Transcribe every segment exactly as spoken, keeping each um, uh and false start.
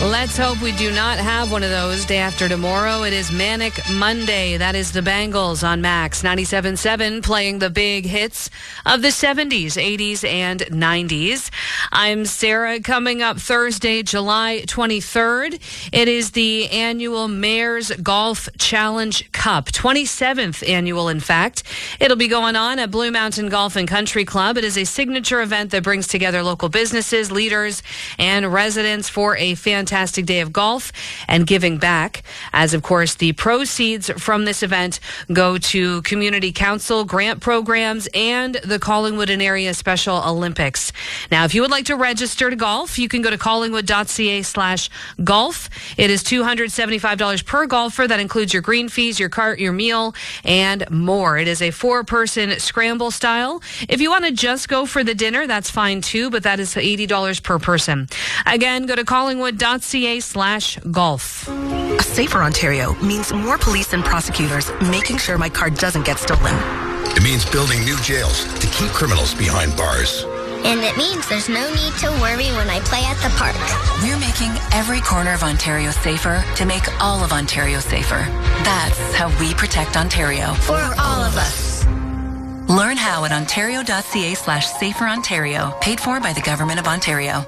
Let's hope we do not have one of those day after tomorrow. It is Manic Monday. That is the Bangles on Max ninety-seven point seven, playing the big hits of the seventies, eighties, and nineties. I'm Sarah. Coming up Thursday, July twenty-third, it is the annual Mayor's Golf Challenge Cup, twenty-seventh annual, in fact. It'll be going on at Blue Mountain Golf and Country Club. It is a signature event that brings together local businesses, leaders, and residents for a fantastic Fantastic day of golf and giving back, as of course the proceeds from this event go to community council, grant programs, and the Collingwood and Area Special Olympics. Now, if you would like to register to golf, you can go to collingwood.ca slash golf. It is two hundred seventy-five dollars per golfer. That includes your green fees, your cart, your meal, and more. It is a four-person scramble style. If you want to just go for the dinner, that's fine too, but that is eighty dollars per person. Again, go to collingwood.ca slash golf. A safer Ontario means more police and prosecutors making sure my car doesn't get stolen. It means building new jails to keep criminals behind bars. And it means there's no need to worry when I play at the park. We're making every corner of Ontario safer to make all of Ontario safer. That's how we protect Ontario. For all of us. Learn how at ontario.ca slash safer Ontario. Paid for by the Government of Ontario.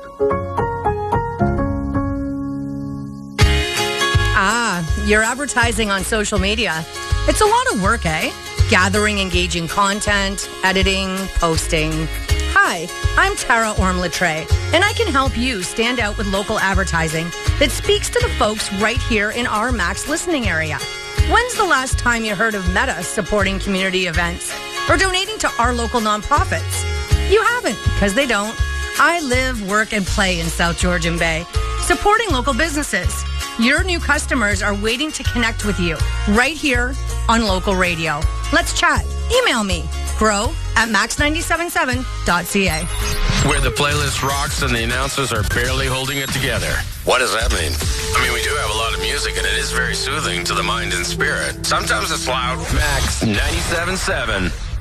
Ah, you're advertising on social media. It's a lot of work, eh? Gathering engaging content, editing, posting. Hi, I'm Tara Orm-Latre, and I can help you stand out with local advertising that speaks to the folks right here in our Max listening area. When's the last time you heard of Meta supporting community events or donating to our local nonprofits? You haven't, because they don't. I live, work, and play in South Georgian Bay, supporting local businesses. Your new customers are waiting to connect with you right here on local radio. Let's chat. Email me, grow at max nine seven seven dot c a. Where the playlist rocks and the announcers are barely holding it together. What does that mean? I mean, we do have a lot of music, and it is very soothing to the mind and spirit. Sometimes it's loud. Max ninety-seven point seven.